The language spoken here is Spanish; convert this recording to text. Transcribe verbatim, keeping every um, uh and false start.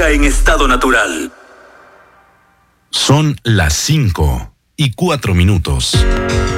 Fruta en estado natural. Son las cinco y cuatro minutos.